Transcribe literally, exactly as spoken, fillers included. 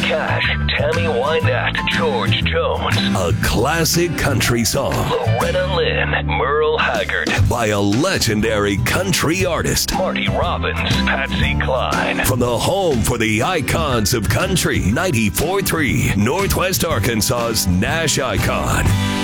Cash, Tammy Wynette, George Jones. A classic country song. Loretta Lynn, Merle Haggard. By a legendary country artist. Marty Robbins, Patsy Cline. From the home for the icons of country, ninety-four point three, Northwest Arkansas's Nash Icon.